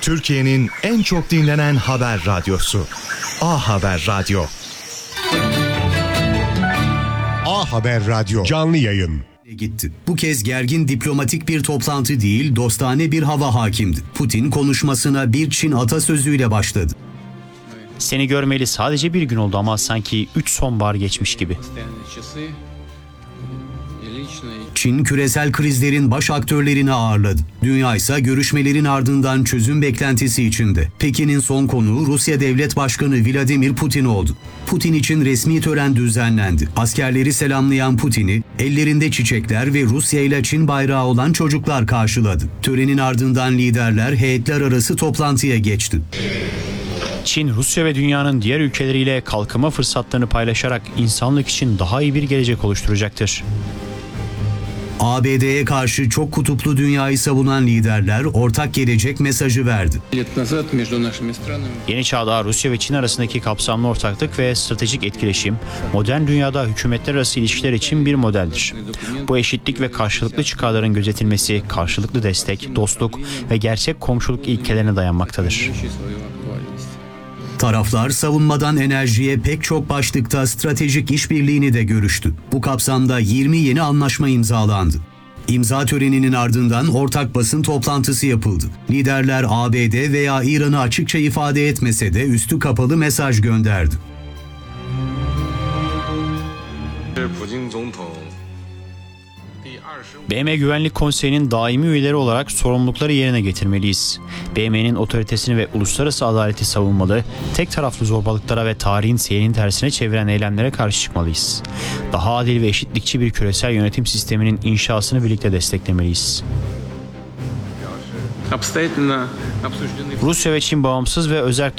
Türkiye'nin en çok dinlenen haber radyosu. A Haber Radyo. A Haber Radyo canlı yayın. Gitti. Bu kez gergin diplomatik bir toplantı değil, dostane bir hava hakimdi. Putin konuşmasına bir Çin atasözüyle başladı. Seni görmeli sadece bir gün oldu ama sanki 3 sonbahar geçmiş gibi. Çin küresel krizlerin baş aktörlerini ağırladı. Dünya ise görüşmelerin ardından çözüm beklentisi içinde. Pekin'in son konuğu Rusya Devlet Başkanı Vladimir Putin oldu. Putin için resmi tören düzenlendi. Askerleri selamlayan Putin'i ellerinde çiçekler ve Rusya ile Çin bayrağı olan çocuklar karşıladı. Törenin ardından liderler heyetler arası toplantıya geçti. Çin, Rusya ve dünyanın diğer ülkeleriyle kalkınma fırsatlarını paylaşarak insanlık için daha iyi bir gelecek oluşturacaktır. ABD'ye karşı çok kutuplu dünyayı savunan liderler ortak gelecek mesajı verdi. Yeni çağda Rusya ve Çin arasındaki kapsamlı ortaklık ve stratejik etkileşim, modern dünyada hükümetler arası ilişkiler için bir modeldir. Bu eşitlik ve karşılıklı çıkarların gözetilmesi, karşılıklı destek, dostluk ve gerçek komşuluk ilkelerine dayanmaktadır. Taraflar savunmadan enerjiye pek çok başlıkta stratejik işbirliğini de görüştü. Bu kapsamda 20 yeni anlaşma imzalandı. İmza töreninin ardından ortak basın toplantısı yapıldı. Liderler ABD veya İran'ı açıkça ifade etmese de üstü kapalı mesaj gönderdi. BM Güvenlik Konseyi'nin daimi üyeleri olarak sorumlulukları yerine getirmeliyiz. BM'nin otoritesini ve uluslararası adaleti savunmalı, tek taraflı zorbalıklara ve tarihin seyrini tersine çeviren eylemlere karşı çıkmalıyız. Daha adil ve eşitlikçi bir küresel yönetim sisteminin inşasını birlikte desteklemeliyiz. Rusya ve Çin bağımsız ve özerk